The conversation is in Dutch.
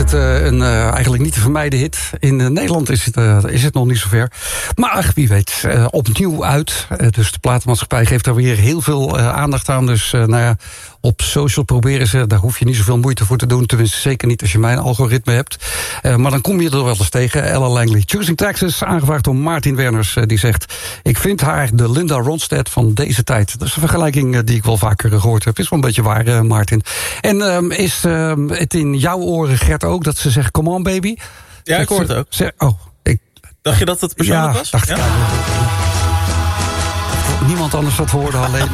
het eigenlijk niet te vermijden hit. In Nederland is het nog niet zover. Maar wie weet, opnieuw uit. Dus de platenmaatschappij geeft daar weer heel veel aandacht aan. Dus op social proberen ze, daar hoef je niet zoveel moeite voor te doen. Tenminste, zeker niet als je mijn algoritme hebt. Maar dan kom je er wel eens tegen. Ella Langley, Choosing Texas, aangevraagd door Martin Werners. Die zegt, ik vind haar de Linda Ronstadt van deze tijd. Dat is een vergelijking die ik wel vaker gehoord heb. Is wel een beetje waar, Martin. En is het in jouw oren, Gert, ook dat ze zegt, come on baby? Ja, ik hoor het ook. Dacht je dat het persoonlijk was? Dacht ik. Niemand anders dat hoorde, alleen